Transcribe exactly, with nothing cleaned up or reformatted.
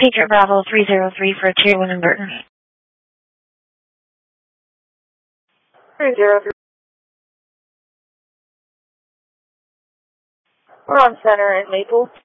Patriot Bravo three zero three for a Tier one in Burton. three zero three. We're on center at Maple.